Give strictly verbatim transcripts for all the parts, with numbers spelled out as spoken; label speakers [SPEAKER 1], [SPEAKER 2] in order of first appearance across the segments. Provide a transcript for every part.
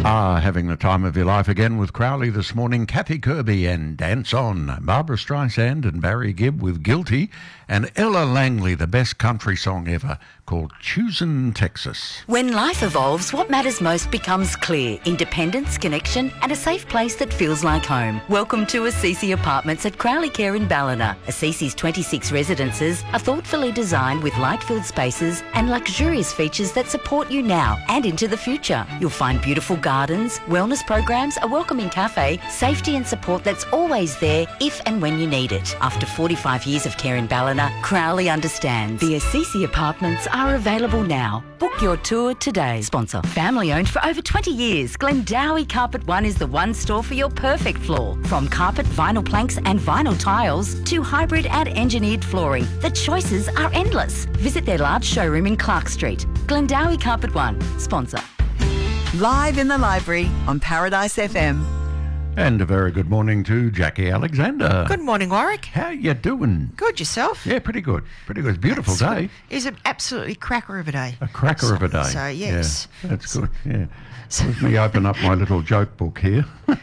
[SPEAKER 1] Ah, having the time of your life again with Crowley this morning. Kathy Kirby and Dance On. Barbara Streisand and Barry Gibb with Guilty. And Ella Langley, the best country song ever, called Choosin' Texas.
[SPEAKER 2] When life evolves, what matters most becomes clear. Independence, connection and a safe place that feels like home. Welcome to Assisi Apartments at Crowley Care in Ballina. Assisi's twenty-six residences are thoughtfully designed with light-filled spaces and luxurious features that support you now and into the future. You'll find beautiful gardens, wellness programs, a welcoming cafe, safety and support that's always there if and when you need it. After forty-five years of care in Ballina, Crowley understands. The Assisi Apartments are available now. Book your tour today. Sponsor. Family owned for over twenty years, Glendowie Carpet One is the one store for your perfect floor. From carpet, vinyl planks and vinyl tiles to hybrid and engineered flooring, the choices are endless. Visit their large showroom in Clark Street. Glendowie Carpet One. Sponsor.
[SPEAKER 3] Live in the library on Paradise F M.
[SPEAKER 1] And a very good morning to Jackie Alexander.
[SPEAKER 4] Good morning, Warwick.
[SPEAKER 1] How you doing?
[SPEAKER 4] Good, yourself?
[SPEAKER 1] Yeah, pretty good. Pretty good. Beautiful
[SPEAKER 4] That's
[SPEAKER 1] day.
[SPEAKER 4] Good. It's an absolutely cracker of a day.
[SPEAKER 1] A cracker
[SPEAKER 4] so,
[SPEAKER 1] of a day.
[SPEAKER 4] So, yes.
[SPEAKER 1] Yeah, that's good, yeah. Let me open up my little joke book here.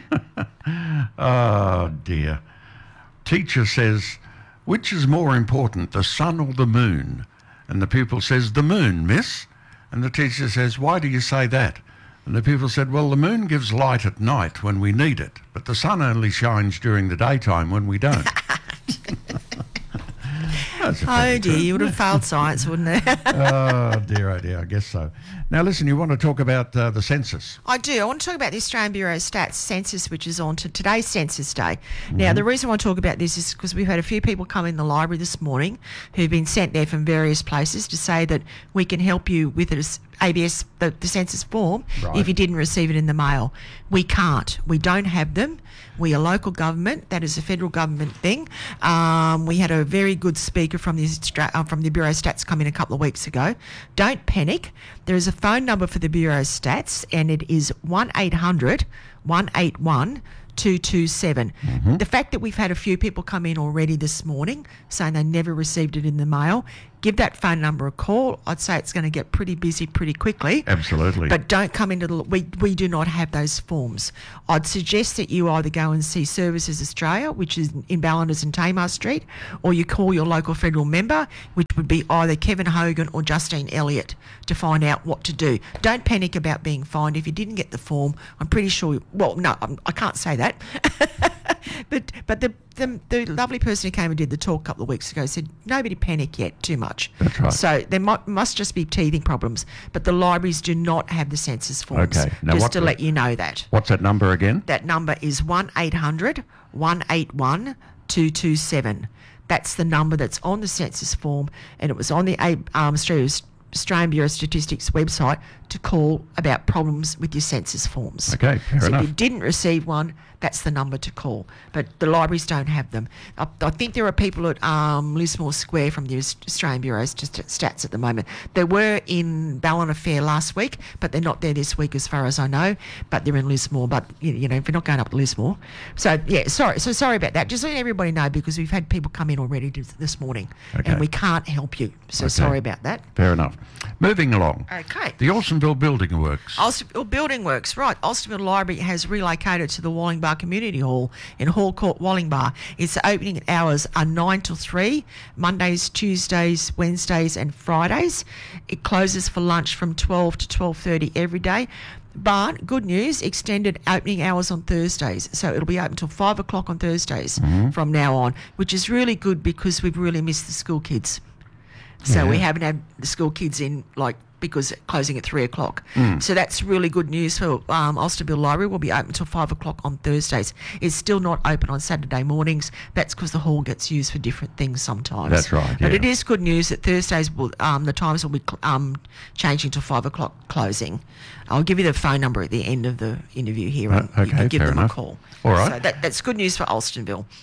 [SPEAKER 1] Oh, dear. Teacher says, which is more important, the sun or the moon? And the pupil says, the moon, miss. And the teacher says, why do you say that? And the pupil said, well, the moon gives light at night when we need it, but the sun only shines during the daytime when we don't.
[SPEAKER 4] Oh, dear, you would have failed science, wouldn't it?
[SPEAKER 1] Oh, dear, oh, dear, I guess so. Now, listen, you want to talk about uh, the census?
[SPEAKER 4] I do. I want to talk about the Australian Bureau of Stats census, which is on to today's Census Day. Mm-hmm. Now, the reason I want to talk about this is because we've had a few people come in the library this morning who've been sent there from various places to say that we can help you with it. A B S, the, the census form, right, if you didn't receive it in the mail. We can't. We don't have them. We are local government. That is a federal government thing. Um, we had a very good speaker from the uh, from the Bureau of Stats come in a couple of weeks ago. Don't panic. There is a phone number for the Bureau of Stats, and it is one eight hundred, one eight one, two two seven. Mm-hmm. The fact that we've had a few people come in already this morning saying they never received it in the mail, give that phone number a call. I'd say it's going to get pretty busy pretty quickly.
[SPEAKER 1] Absolutely.
[SPEAKER 4] But don't come into the... We, we do not have those forms. I'd suggest that you either go and see Services Australia, which is in Ballinars and Tamar Street, or you call your local federal member, which would be either Kevin Hogan or Justine Elliott, to find out what to do. Don't panic about being fined. If you didn't get the form, I'm pretty sure... Well, no, I'm, I can't say that. but but the, the the lovely person who came and did the talk a couple of weeks ago said nobody panic yet too much.
[SPEAKER 1] That's right.
[SPEAKER 4] So there might, must just be teething problems, but the libraries do not have the census forms.
[SPEAKER 1] Okay. Now
[SPEAKER 4] just
[SPEAKER 1] what
[SPEAKER 4] to
[SPEAKER 1] the,
[SPEAKER 4] let you know that.
[SPEAKER 1] What's that number again?
[SPEAKER 4] That number is one eight hundred, one eight one, two two seven. That's the number that's on the census form, and it was on the um, Australia's Australian Bureau of Statistics website to call about problems with your census forms.
[SPEAKER 1] Okay, fair
[SPEAKER 4] so
[SPEAKER 1] enough.
[SPEAKER 4] if you didn't receive one, that's the number to call. But the libraries don't have them. I, I think there are people at um, Lismore Square from the Australian Bureau of Stats at the moment. They were in Ballina Fair last week, but they're not there this week as far as I know, but they're in Lismore. But, you, you know, if you're not going up to Lismore. So, yeah, sorry. So sorry about that. Just let everybody know because we've had people come in already this morning
[SPEAKER 1] okay.
[SPEAKER 4] and we can't help you. So
[SPEAKER 1] okay.
[SPEAKER 4] sorry about that.
[SPEAKER 1] Fair enough. Moving along.
[SPEAKER 4] Okay.
[SPEAKER 1] The Alstonville Building Works.
[SPEAKER 4] Alstonville Building Works, right. Alstonville Library has relocated to the Wallingbar Community Hall in Hall Court, Wallingbar. Its opening hours are nine till three, Mondays, Tuesdays, Wednesdays and Fridays. It closes for lunch from twelve to twelve thirty every day. But good news, extended opening hours on Thursdays. So it'll be open till five o'clock on Thursdays mm-hmm. from now on, which is really good because we've really missed the school kids. So yeah. we haven't had the school kids in, like, because closing at three o'clock. Mm. So that's really good news for um, Alstonville Library. Will be open until five o'clock on Thursdays. It's still not open on Saturday mornings. That's because the hall gets used for different things sometimes.
[SPEAKER 1] That's right, yeah.
[SPEAKER 4] But it is good news that Thursdays, will, um, the times will be um, changing to five o'clock closing. I'll give you the phone number at the end of the interview here and
[SPEAKER 1] uh, okay,
[SPEAKER 4] you can give
[SPEAKER 1] fair
[SPEAKER 4] them
[SPEAKER 1] enough.
[SPEAKER 4] a call.
[SPEAKER 1] All right.
[SPEAKER 4] So that, that's good news for Alstonville.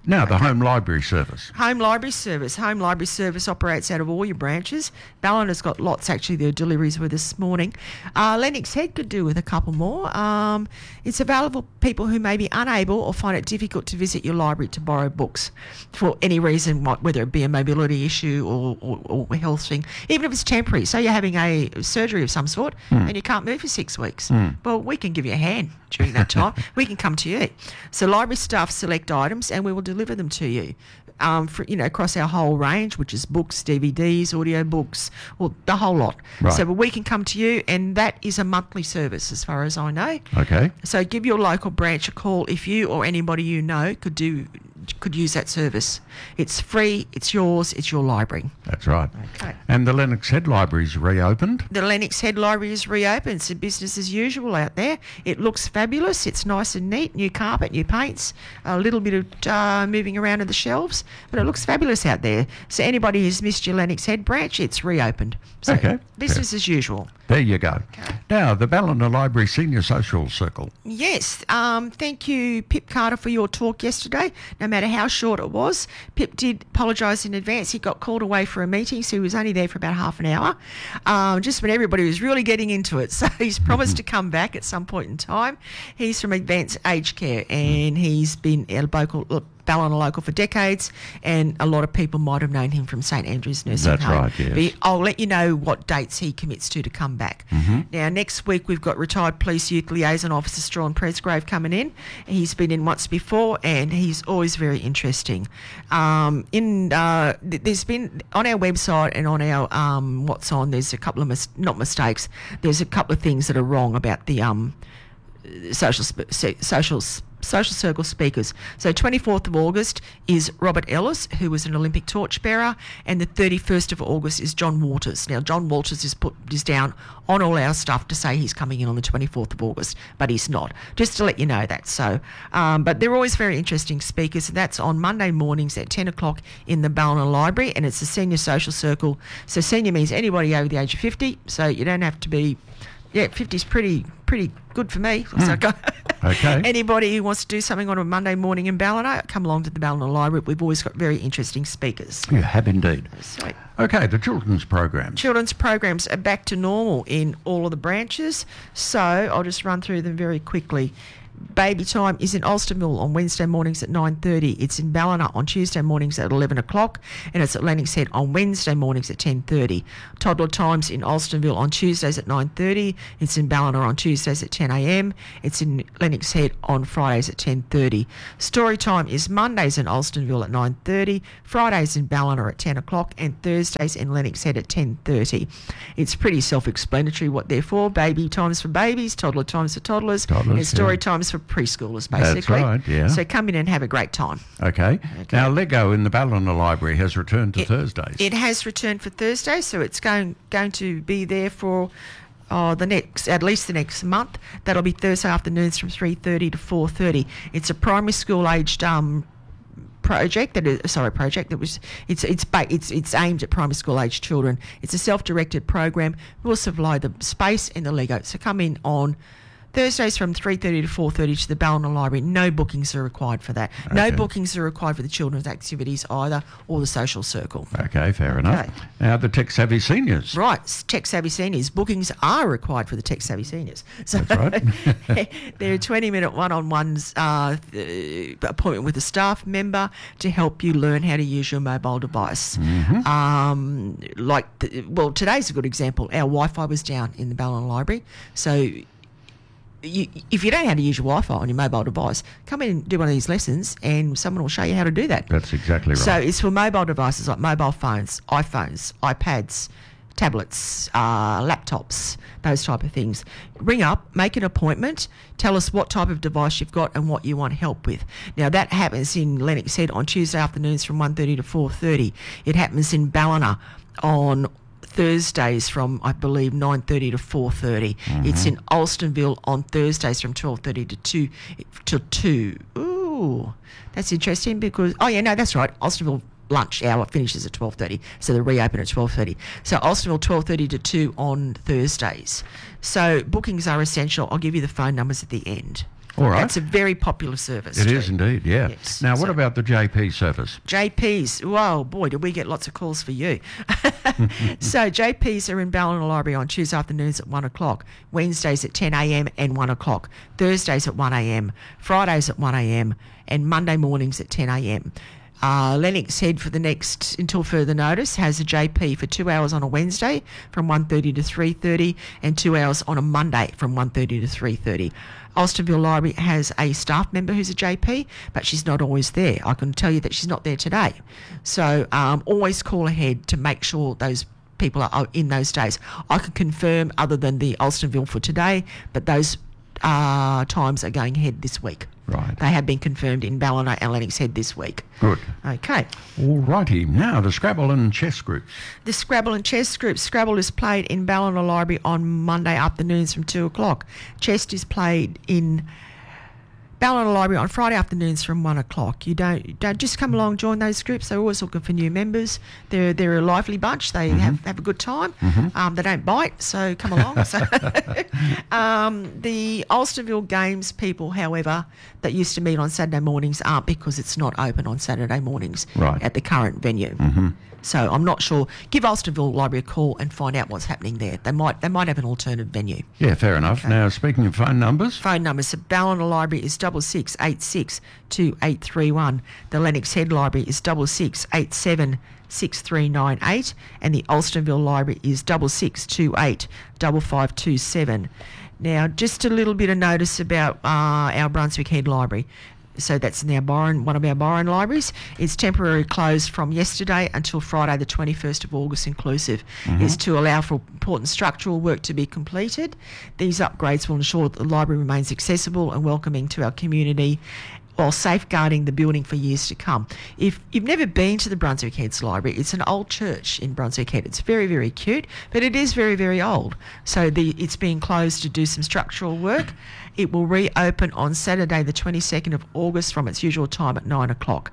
[SPEAKER 1] Now, the home library service.
[SPEAKER 4] Home library service. Home library service operates out of all your branches. Ballinar's got lots, actually. Their deliveries were this morning. Uh, Lennox Head could do with a couple more. Um, it's available for people who may be unable or find it difficult to visit your library to borrow books for any reason, what- whether it be a mobility issue or, or, or a health thing, even if it's temporary. So you're having a surgery of some sort
[SPEAKER 1] Hmm.
[SPEAKER 4] and you can't move for six weeks. Well, we can give you a hand during that time. We can come to you. So library staff select items and we will deliver them to you. Um, for, you know, across our whole range, which is books, D V Ds, audio books, well, the whole lot.
[SPEAKER 1] Right.
[SPEAKER 4] So we can come to you, and that is a monthly service as far as I know.
[SPEAKER 1] Okay.
[SPEAKER 4] So give your local branch a call if you or anybody you know could do could use that service. It's free, it's yours, it's your library.
[SPEAKER 1] That's right.
[SPEAKER 4] Okay.
[SPEAKER 1] And the Lennox Head Library's reopened.
[SPEAKER 4] The Lennox Head Library is reopened. It's a business as usual out there. It looks fabulous. It's nice and neat. New carpet, new paints, a little bit of uh, moving around in the shelves, but it looks fabulous out there. So anybody who's missed your Lennox Head branch, it's reopened. So
[SPEAKER 1] Okay.
[SPEAKER 4] business as usual.
[SPEAKER 1] There you go. Now, the Ballina Library Senior Social Circle.
[SPEAKER 4] Yes, um, thank you, Pip Carter, for your talk yesterday. No matter how short it was, Pip did apologise in advance. He got called away for a meeting, so he was only there for about half an hour, um, just when everybody was really getting into it. So he's promised to come back at some point in time. He's from Advanced Aged Care, and he's been a local Ballina local for decades, and a lot of people might have known him from St Andrew's Nursing
[SPEAKER 1] That's
[SPEAKER 4] Home.
[SPEAKER 1] right, yes.
[SPEAKER 4] But he- I'll let you know what dates he commits to to come back. Now, next week we've got retired police youth liaison officer Strawn Presgrave coming in. He's been in once before, and he's always very interesting. Um, in uh, th- there's been on our website and on our um, what's on. There's a couple of mis- not mistakes. There's a couple of things that are wrong about the um, social sp- se- social s- social circle speakers. So twenty-fourth of August is Robert Ellis, who was an Olympic torchbearer, and the thirty-first of August is John Waters. Now, John Waters is put is down on all our stuff to say he's coming in on the twenty-fourth of August, but he's not. Just to let you know that. So, um, but they're always very interesting speakers, and that's on Monday mornings at ten o'clock in the Ballina Library, and it's a senior social circle. So senior means anybody over the age of fifty, so you don't have to be, yeah, fifty is pretty pretty good for me. So go-
[SPEAKER 1] Okay.
[SPEAKER 4] Anybody who wants to do something on a Monday morning in Ballina, come along to the Ballina Library. We've always got very interesting speakers.
[SPEAKER 1] You have indeed.
[SPEAKER 4] Sweet.
[SPEAKER 1] Okay, the children's programs.
[SPEAKER 4] Children's programs are back to normal in all of the branches, so I'll just run through them very quickly. Baby time is in Alstonville on Wednesday mornings at nine thirty. It's in Ballina on Tuesday mornings at eleven o'clock, and it's at Lennox Head on Wednesday mornings at ten thirty. Toddler times in Alstonville on Tuesdays at nine thirty. It's in Ballina on Tuesdays at ten a m. It's in Lennox Head on Fridays at ten thirty. Story time is Mondays in Alstonville at nine thirty, Fridays in Ballina at ten o'clock, and Thursdays in Lennox Head at ten thirty. It's pretty self-explanatory what they're for. Baby times for babies, toddler times for toddlers,
[SPEAKER 1] Toddlers,
[SPEAKER 4] and story
[SPEAKER 1] yeah.
[SPEAKER 4] times for preschoolers,
[SPEAKER 1] That's
[SPEAKER 4] basically.
[SPEAKER 1] right, yeah.
[SPEAKER 4] So come in and have a great time.
[SPEAKER 1] Okay. Now, Lego in the Ballina Library has returned to
[SPEAKER 4] It-
[SPEAKER 1] Thursdays.
[SPEAKER 4] It has returned for Thursday, so it's going going to be there for oh, the next at least the next month. That'll be Thursday afternoons from three thirty to four thirty. It's a primary school aged um, project that is sorry project that was it's it's ba- it's it's aimed at primary school aged children. It's a self-directed program. We'll supply the space and the Lego. So come in on Thursdays from three thirty to four thirty to the Ballina Library. No bookings are required for that. No
[SPEAKER 1] Okay.
[SPEAKER 4] bookings are required for the children's activities either, or the social circle.
[SPEAKER 1] Okay, fair enough.
[SPEAKER 4] Okay.
[SPEAKER 1] Now, the Tech Savvy Seniors.
[SPEAKER 4] Right, tech savvy seniors. Bookings are required for the tech savvy seniors. So
[SPEAKER 1] That's right.
[SPEAKER 4] they're a twenty minute one on ones uh, th- appointment with a staff member to help you learn how to use your mobile device.
[SPEAKER 1] Mm-hmm.
[SPEAKER 4] Um, like, the, well, today's a good example. Our Wi-Fi was down in the Ballina Library, so. You, if you don't know how to use your Wi-Fi on your mobile device, come in and do one of these lessons, and someone will show you how to do that.
[SPEAKER 1] That's exactly right.
[SPEAKER 4] So it's for mobile devices like mobile phones, iPhones, iPads, tablets, uh, laptops, those type of things. Ring up, make an appointment, tell us what type of device you've got and what you want help with. Now, that happens in Lennox Head on Tuesday afternoons from one thirty to four thirty. It happens in Ballina on Thursdays from, I believe, nine thirty to four thirty.
[SPEAKER 1] Mm-hmm.
[SPEAKER 4] It's in Alstonville on Thursdays from twelve thirty to two till two. Ooh, that's interesting because oh yeah, no, that's right. Alstonville lunch hour finishes at twelve thirty, so they reopen at twelve thirty. So Alstonville twelve thirty to two on Thursdays. So bookings are essential. I'll give you the phone numbers at the end.
[SPEAKER 1] All right.
[SPEAKER 4] That's a very popular service.
[SPEAKER 1] It
[SPEAKER 4] too.
[SPEAKER 1] is indeed, yeah.
[SPEAKER 4] Yes.
[SPEAKER 1] Now, what
[SPEAKER 4] So-
[SPEAKER 1] about the J P service?
[SPEAKER 4] J Ps, whoa, boy, did we get lots of calls for you. So J Ps are in Ballina Library on Tuesday afternoons at one o'clock, Wednesdays at ten a.m. and one o'clock, Thursdays at one a.m, Fridays at one a.m, and Monday mornings at ten a.m. Uh, Lennox Head, for the next, until further notice, has a J P for two hours on a Wednesday from one thirty to three thirty and two hours on a Monday from one thirty to three thirty. Alstonville Library has a staff member who's a J P, but she's not always there. I can tell you that she's not there today. So um, always call ahead to make sure those people are are in those days. I can confirm other than the Alstonville for today, but those uh, times are going ahead this week.
[SPEAKER 1] Right.
[SPEAKER 4] They have been confirmed in Ballina and Lennox Head this week.
[SPEAKER 1] Good.
[SPEAKER 4] Okay.
[SPEAKER 1] All righty. Now, the Scrabble and chess groups.
[SPEAKER 4] The Scrabble and Chess group. Scrabble is played in Ballina Library on Monday afternoons from two o'clock. Chess is played in Ballina Library on Friday afternoons from one o'clock. You don't, you don't just come along, join those groups. They're always looking for new members. They're they're a lively bunch. They
[SPEAKER 1] Mm-hmm.
[SPEAKER 4] have, have a good time. Um, they don't bite, so come along. So, um, the Alstonville Games people, however, that used to meet on Saturday mornings aren't, because it's not open on Saturday mornings
[SPEAKER 1] Right.
[SPEAKER 4] at the current venue. Mm-hmm. So I'm not sure. Give Alstonville Library a call and find out what's happening there. They might they might have an alternative venue.
[SPEAKER 1] Yeah, fair enough.
[SPEAKER 4] Okay.
[SPEAKER 1] Now, speaking of phone numbers,
[SPEAKER 4] Phone numbers at Ballina Library is double six eight six two eight three one. The Lennox Head Library is double six eight seven six three nine eight, and the Alstonville Library is double six two eight double five two seven. Now, just a little bit of notice about uh, our Brunswick Head Library. So that's now Byron, one of our Byron libraries. It's temporarily closed from yesterday until Friday the twenty-first of August inclusive. Is to allow for important structural work to be completed. These upgrades will ensure that the library remains accessible and welcoming to our community, while safeguarding the building for years to come. If you've never been to the Brunswick Heads Library, it's an old church in Brunswick Head. It's very, very cute, but it is very, very old. So the, it's being closed to do some structural work. It will reopen on Saturday the twenty-second of August from its usual time at nine o'clock.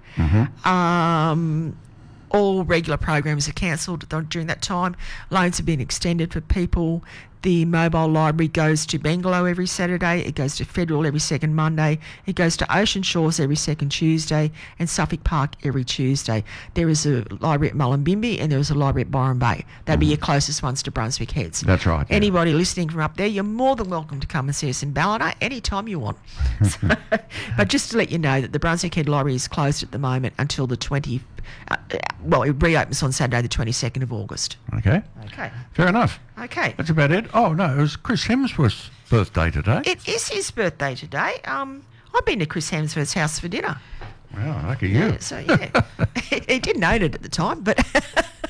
[SPEAKER 4] Um, all regular programs are cancelled during that time. Loans have been extended for people. The mobile library goes to Bangalow every Saturday. It goes to Federal every second Monday. It goes to Ocean Shores every second Tuesday, and Suffolk Park every Tuesday. There is a library at Mullumbimby, and there is a library at Byron Bay. That'd be your closest ones to Brunswick Heads.
[SPEAKER 1] That's right, yeah.
[SPEAKER 4] Anybody listening from up there, you're more than welcome to come and see us in Ballina anytime you want. So, but just to let you know that the Brunswick Head Library is closed at the moment until the twentieth. Uh, well, it reopens on Saturday the twenty-second of August.
[SPEAKER 1] okay,
[SPEAKER 4] Okay.
[SPEAKER 1] fair enough.
[SPEAKER 4] Okay.
[SPEAKER 1] That's about it. Oh, no, it was Chris Hemsworth's birthday today.
[SPEAKER 4] It is his birthday today. Um, I've been to Chris Hemsworth's house for dinner.
[SPEAKER 1] Wow, lucky you.
[SPEAKER 4] Yeah, so yeah, he, he didn't own it at the time, but